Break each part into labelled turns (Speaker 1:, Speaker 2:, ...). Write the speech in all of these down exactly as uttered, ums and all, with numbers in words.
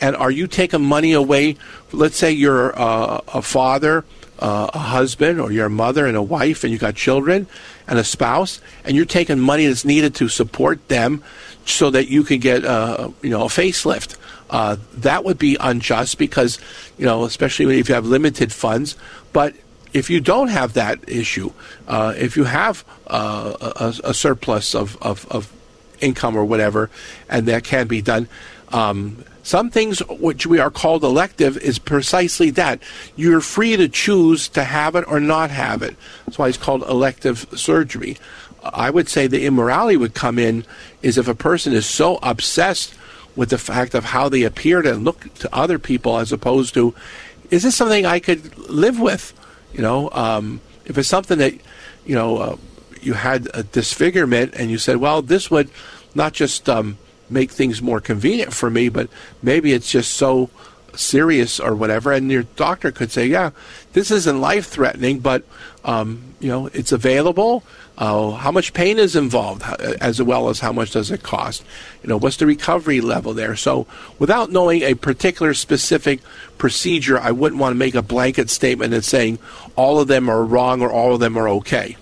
Speaker 1: And are you taking money away? Let's say you're uh, a father, uh, a husband, or you're a mother and a wife, and you got children and a spouse, and you're taking money that's needed to support them so that you can get uh, you know, a facelift. Uh, that would be unjust because, you know, especially if you have limited funds. But if you don't have that issue, uh, if you have uh, a, a surplus of, of, of income or whatever, and that can be done, um, some things which we are called elective is precisely that. You're free to choose to have it or not have it. That's why it's called elective surgery. I would say the immorality would come in is if a person is so obsessed with the fact of how they appear to look to other people as opposed to, is this something I could live with? You know, um, if it's something that, you know, uh, you had a disfigurement and you said, well, this would not just um, make things more convenient for me, but maybe it's just so serious or whatever. And your doctor could say, yeah, this isn't life-threatening, but, um, you know, it's available. Uh, how much pain is involved, as well as how much does it cost? You know, what's the recovery level there? So without knowing a particular specific procedure, I wouldn't want to make a blanket statement and saying all of them are wrong or all of them are okay.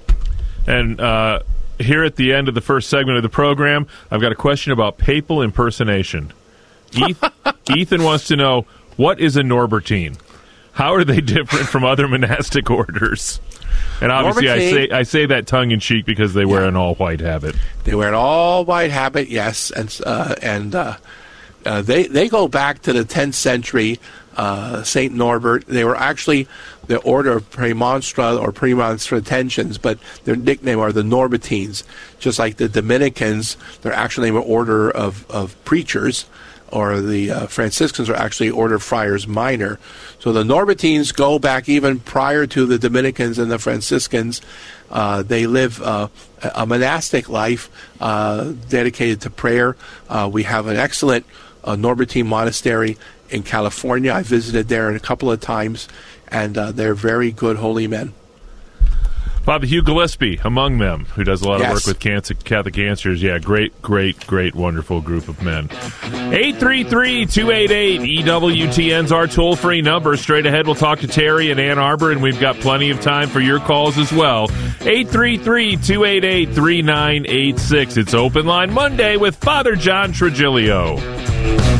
Speaker 2: And uh, here at the end of the first segment of the program, I've got a question about papal impersonation. Eth- Ethan wants to know, what is a Norbertine? How are they different from other monastic orders? And obviously, I say I say that tongue-in-cheek because they wear yeah. an all-white habit.
Speaker 1: They wear an all-white habit, yes, and uh, and uh, uh, they they go back to the tenth century. Uh, Saint Norbert. They were actually the order of Premonstrate or Premonstratensians, but their nickname are the Norbertines. Just like the Dominicans, they're actually an order of of preachers. Or the uh, Franciscans are actually order of friars minor. So the Norbertines go back even prior to the Dominicans and the Franciscans. Uh, they live uh, a monastic life uh, dedicated to prayer. Uh, we have an excellent uh, Norbertine monastery in California. I visited there a couple of times, and uh, they're very good holy men.
Speaker 2: Father Hugh Gillespie, among them, who does a lot of
Speaker 1: yes.
Speaker 2: work with cancer, Catholic Cancers. Yeah, great, great, great, wonderful group of men. eight three three, two eight eight, E W T N's our toll-free number. Straight ahead, we'll talk to Terry in Ann Arbor, and we've got plenty of time for your calls as well. eight three three, two eight eight, three nine eight six. It's Open Line Monday with Father John Trigilio.